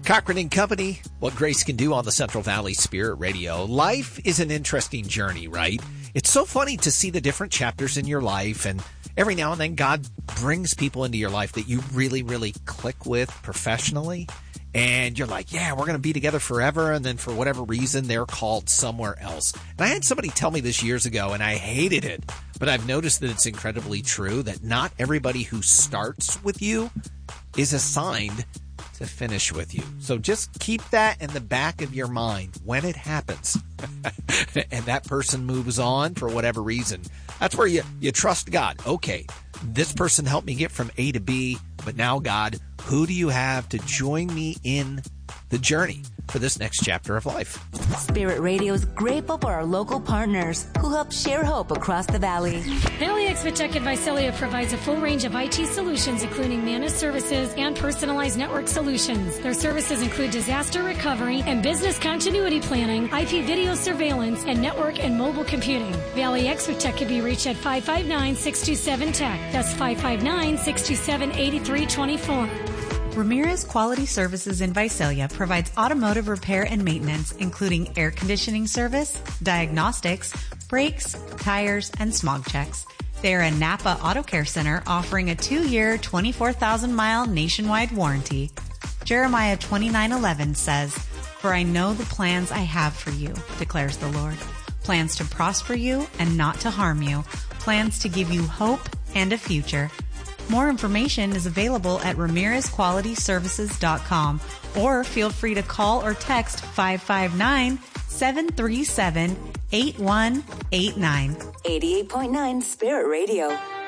Cochran and Company, what grace can do on the Central Valley Spirit Radio. Life is an interesting journey, right? It's so funny to see the different chapters in your life, and every now and then God brings people into your life that you really, really click with professionally. And you're like, yeah, we're going to be together forever. And then for whatever reason, they're called somewhere else. And I had somebody tell me this years ago, and I hated it. But I've noticed that it's incredibly true that not everybody who starts with you is assigned to finish with you. So just keep that in the back of your mind when it happens. And that person moves on for whatever reason. That's where you trust God. Okay, this person helped me get from A to B, but now God, who do you have to join me in the journey for this next chapter of life? Spirit Radio is grateful for our local partners who help share hope across the valley. Valley Exvitech and Visalia provides a full range of IT solutions, including managed services and personalized network solutions. Their services include disaster recovery and business continuity planning, IP video surveillance, and network and mobile computing. Valley Exvitech can be reached at 559-627-TECH. That's 559-627-8324. Ramirez Quality Services in Visalia provides automotive repair and maintenance, including air conditioning service, diagnostics, brakes, tires, and smog checks. They are a Napa Auto Care Center offering a 2-year, 24,000-mile nationwide warranty. Jeremiah 29:11 says, "For I know the plans I have for you, declares the Lord. Plans to prosper you and not to harm you. Plans to give you hope and a future." More information is available at RamirezQualityServices.com, or feel free to call or text 559-737-8189. 88.9 Spirit Radio.